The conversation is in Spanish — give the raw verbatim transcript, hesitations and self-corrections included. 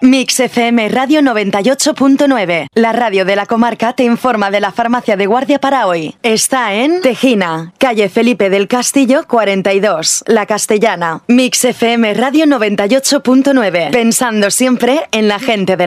Mix F M Radio noventa y ocho punto nueve. La radio de la comarca te informa de la farmacia de Guardia para hoy. Está en Tejina, calle Felipe del Castillo cuarenta y dos, La Castellana. Mix F M Radio noventa y ocho punto nueve. Pensando siempre en la gente de